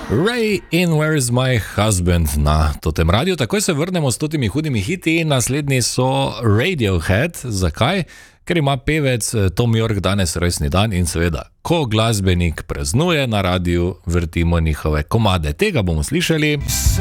Ray in Where's My Husband na totem radiju. Takoj se vrnemo s totimi hudimi hiti. Naslednji so Radiohead. Zakaj? Ker ima pevec Tom York danes rojstni dan in seveda, ko glasbenik praznuje na radiju, vrtimo njihove komade. Tega bomo slišali.